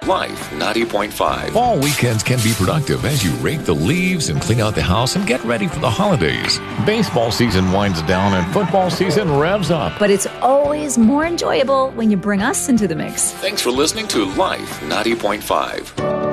Life 90.5. Fall weekends can be productive as you rake the leaves and clean out the house and get ready for the holidays. Baseball season winds down and football season revs up. But it's always more enjoyable when you bring us into the mix. Thanks for listening to Life 90.5.